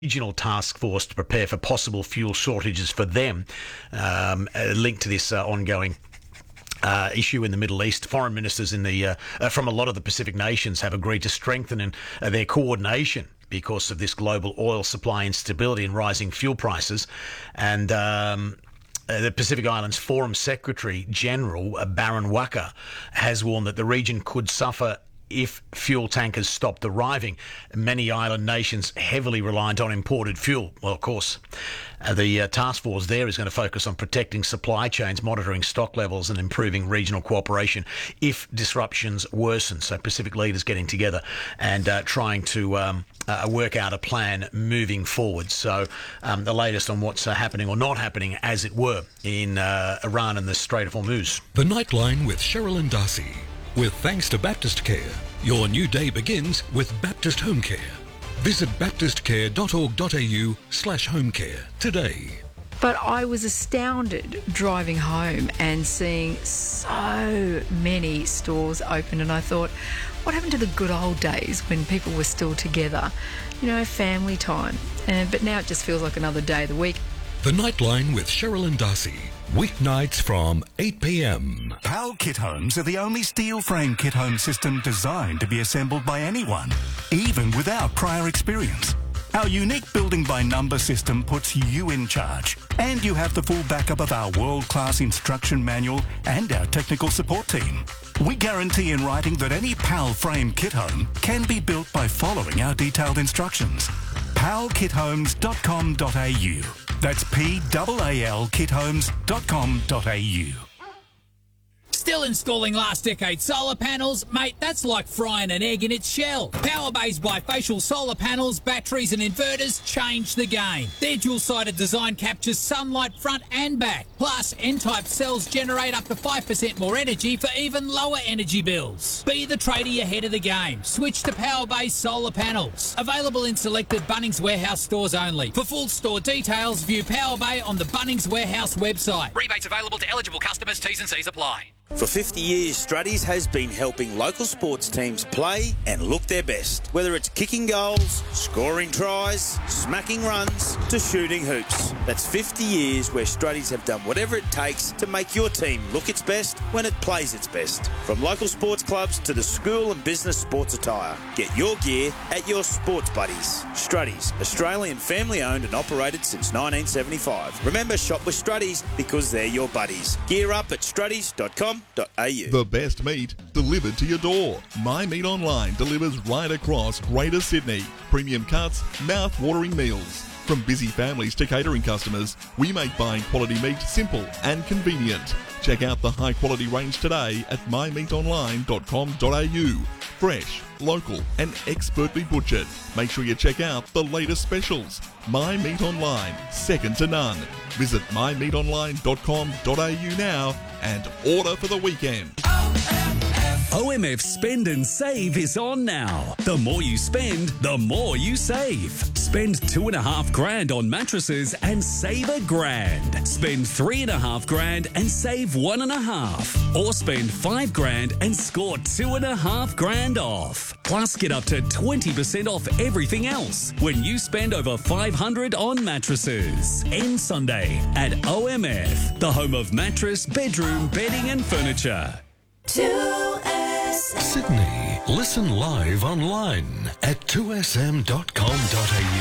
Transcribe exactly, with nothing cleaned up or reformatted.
regional task force to prepare for possible fuel shortages for them, um, linked to this uh, ongoing Uh, issue in the Middle East. Foreign ministers in the uh, uh, from a lot of the Pacific nations have agreed to strengthen in, uh, their coordination because of this global oil supply instability and rising fuel prices. And um, uh, the Pacific Islands Forum Secretary General uh, Baron Waka has warned that the region could suffer if fuel tankers stopped arriving. Many island nations heavily reliant on imported fuel. Well, of course, uh, the uh, task force there is going to focus on protecting supply chains, monitoring stock levels and improving regional cooperation if disruptions worsen. So Pacific leaders getting together and uh, trying to um, uh, work out a plan moving forward. So um, the latest on what's uh, happening or not happening, as it were, in uh, Iran and the Strait of Hormuz. The Nightline with Cheryl and Darcy. With thanks to Baptist Care, your new day begins with Baptist Home Care. Visit baptistcare.org.au slash home care today. But I was astounded driving home and seeing so many stores open, and I thought, what happened to the good old days when people were still together? You know, family time. And, but now it just feels like another day of the week. The Nightline with Cheryl and Darcy. Weeknights from eight p.m. PAL Kit Homes are the only steel frame kit home system designed to be assembled by anyone, even without prior experience. Our unique building by number system puts you in charge, and you have the full backup of our world-class instruction manual and our technical support team. We guarantee in writing that any PAL frame kit home can be built by following our detailed instructions. pal kit homes dot com dot a u. That's P A A L kit homes dot com dot a u. Still installing last decade solar panels? Mate, that's like frying an egg in its shell. PowerBay's bifacial solar panels, batteries and inverters change the game. Their dual-sided design captures sunlight front and back. Plus, N-type cells generate up to five percent more energy for even lower energy bills. Be the tradie ahead of the game. Switch to PowerBay solar panels. Available in selected Bunnings Warehouse stores only. For full store details, view PowerBay on the Bunnings Warehouse website. Rebates available to eligible customers. T's and C's apply. For fifty years, Struddies has been helping local sports teams play and look their best. Whether it's kicking goals, scoring tries, smacking runs, to shooting hoops. That's fifty years where Struddies have done whatever it takes to make your team look its best when it plays its best. From local sports clubs to the school and business sports attire. Get your gear at your sports buddies. Struddies, Australian family owned and operated since nineteen seventy-five. Remember, shop with Struddies because they're your buddies. Gear up at struddies dot com. The best meat delivered to your door. My Meat Online delivers right across Greater Sydney. Premium cuts, mouth-watering meals. From busy families to catering customers, we make buying quality meat simple and convenient. Check out the high-quality range today at my meat online dot com dot a u. Fresh, local and expertly butchered. Make sure you check out the latest specials. My Meat Online, second to none. Visit my meat online dot com dot a u now and order for the weekend. O M F Spend and Save is on now. The more you spend, the more you save. Spend two and a half grand on mattresses and save a grand. Spend three and a half grand and save one and a half. Or spend five grand and score two and a half grand off. Plus, get up to twenty percent off everything else when you spend over five hundred on mattresses. End Sunday at O M F, the home of mattress, bedroom, bedding and furniture. two S M Sydney. Listen live online at two s m dot com dot a u.